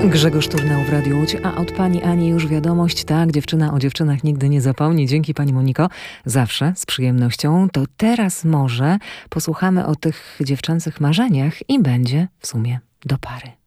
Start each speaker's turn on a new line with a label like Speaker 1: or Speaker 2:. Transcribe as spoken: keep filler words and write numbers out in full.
Speaker 1: Grzegorz Turnał w Radiu Łódź, a od pani Ani już wiadomość, tak, dziewczyna o dziewczynach nigdy nie zapomni. Dzięki pani Moniko, zawsze z przyjemnością. To teraz może posłuchamy o tych dziewczęcych marzeniach i będzie w sumie do pary.